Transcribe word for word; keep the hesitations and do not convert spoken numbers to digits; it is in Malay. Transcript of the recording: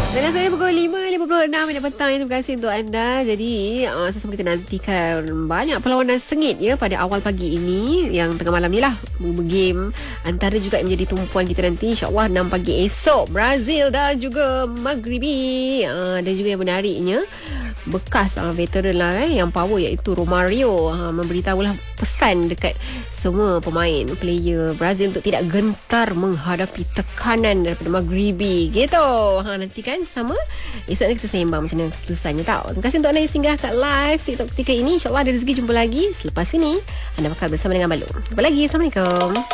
Dan saya pukul lima lima puluh enam minit petang. Terima kasih untuk anda. Jadi uh, sesama kita nantikan banyak perlawanan sengit ya pada awal pagi ini. Yang tengah malam ni lah game antara juga yang menjadi tumpuan kita nanti, InsyaAllah enam pagi esok, Brazil dan juga Maghribi. uh, Dan juga yang menariknya, bekas uh, veteran lah eh, yang power iaitu Romario uh, memberitahulah pesan dekat semua pemain player Brazil untuk tidak gentar menghadapi tekanan daripada Maghribi gitu. Ha, nanti kan sama esok ni kita sembang macam mana keputusannya tau. Terima kasih untuk anda yang singgah kat live TikTok ketika ini. InsyaAllah ada rezeki jumpa lagi selepas ini. Anda bakal bersama dengan Balung. Jumpa lagi. Assalamualaikum.